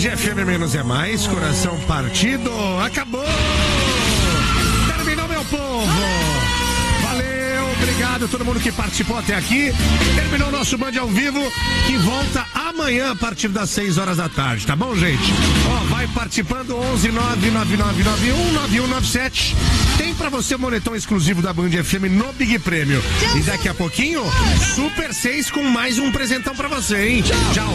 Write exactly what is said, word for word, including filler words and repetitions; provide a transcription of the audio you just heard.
F M menos é mais, coração partido, acabou! Terminou, meu povo! Valeu, obrigado a todo mundo que participou até aqui. Terminou o nosso Band ao vivo, que volta amanhã a partir das seis horas da tarde, tá bom, gente? Ó, vai participando, onze nove nove nove nove um nove um nove sete. Tem pra você o moletom exclusivo da Band F M no Big Prêmio. E daqui a pouquinho, Super seis com mais um presentão pra você, hein? Tchau!